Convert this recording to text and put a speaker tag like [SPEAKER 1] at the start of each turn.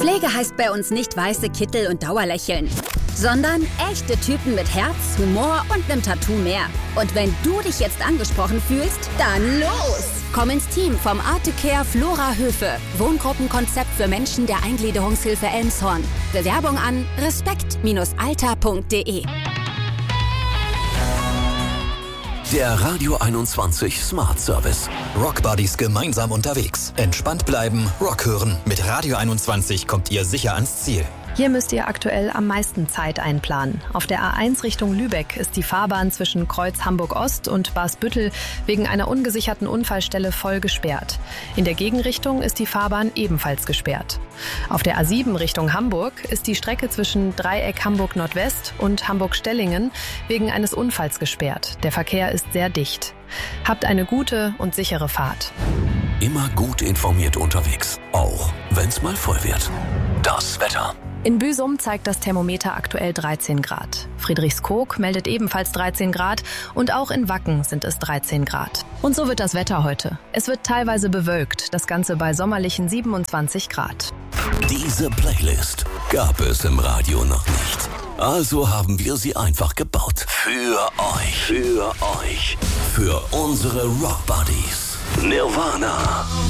[SPEAKER 1] Pflege heißt bei uns nicht weiße Kittel und Dauerlächeln, sondern echte Typen mit Herz, Humor und einem Tattoo mehr. Und wenn du dich jetzt angesprochen fühlst, dann los! Komm ins Team vom Artecare Flora Höfe. Wohngruppenkonzept für Menschen der Eingliederungshilfe Elmshorn. Bewerbung an respekt-alter.de.
[SPEAKER 2] Der Radio 21 Smart Service.
[SPEAKER 3] Rockbuddies gemeinsam unterwegs. Entspannt bleiben, Rock hören. Mit Radio 21 kommt ihr sicher ans Ziel.
[SPEAKER 4] Hier müsst ihr aktuell am meisten Zeit einplanen. Auf der A1 Richtung Lübeck ist die Fahrbahn zwischen Kreuz Hamburg-Ost und Basbüttel wegen einer ungesicherten Unfallstelle voll gesperrt. In der Gegenrichtung ist die Fahrbahn ebenfalls gesperrt. Auf der A7 Richtung Hamburg ist die Strecke zwischen Dreieck Hamburg Nordwest und Hamburg-Stellingen wegen eines Unfalls gesperrt. Der Verkehr ist sehr dicht. Habt eine gute und sichere Fahrt.
[SPEAKER 2] Immer gut informiert unterwegs, auch wenn's mal voll wird. Das Wetter.
[SPEAKER 4] In Büsum zeigt das Thermometer aktuell 13 Grad. Friedrichskoog meldet ebenfalls 13 Grad und auch in Wacken sind es 13 Grad. Und so wird das Wetter heute. Es wird teilweise bewölkt, das Ganze bei sommerlichen 27 Grad.
[SPEAKER 2] Diese Playlist gab es im Radio noch nicht. Also haben wir sie einfach gebaut. Für euch. Für euch. Für unsere Rockbuddies. Nirvana.